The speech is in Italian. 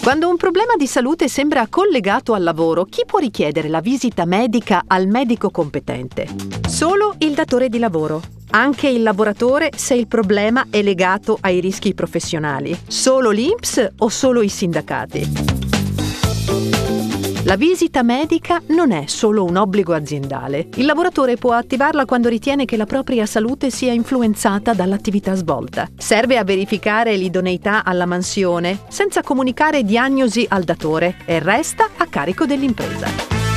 Quando un problema di salute sembra collegato al lavoro, chi può richiedere la visita medica al medico competente? Solo il datore di lavoro. Anche il lavoratore se il problema è legato ai rischi professionali. Solo l'INPS o solo i sindacati? La visita medica non è solo un obbligo aziendale. Il lavoratore può attivarla quando ritiene che la propria salute sia influenzata dall'attività svolta. Serve a verificare l'idoneità alla mansione senza comunicare diagnosi al datore e resta a carico dell'impresa.